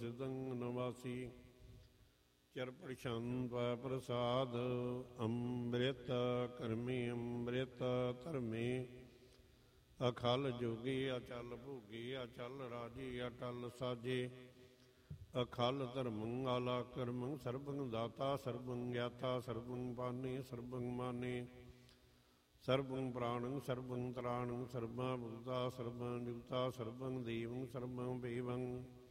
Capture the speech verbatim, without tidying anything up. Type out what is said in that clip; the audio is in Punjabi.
ਪ੍ਰਸਿੱਧੰ ਨਵਾਸੀ ਚਰ ਪ੍ਰਸ਼ਾਂਤ ਪ੍ਰਸਾਦ ਅੰਮ੍ਰਿਤ ਕਰਮੀ ਅੰਮ੍ਰਿਤ ਧਰਮੀ ਅਖਲ ਜੋਗੀ ਅਚਲ ਭੋਗੀ ਅਚਲ ਰਾਜੀ ਅਟਲ ਸਾਜੇ ਅਖਲ ਧਰਮੰ ਆਲਾ ਕਰਮੰ ਸਰਬੰ ਦਾਤਾ ਸਰਬੰ ਗਿਆਤਾ ਸਰਬੰ ਪਾਨੀ ਸਰਬੰ ਮਾਨੀ ਸਰਬੰ ਪ੍ਰਾਣੰ ਸਰਬੰ ਤਰਾਣੰ ਸਰਬਾ ਭੂਤਾ ਸਰਬੰ ਜੁਗਤਾ ਸਰਬੰ ਦੇਵੰ ਸਰਬੰ ਭੇਵੰ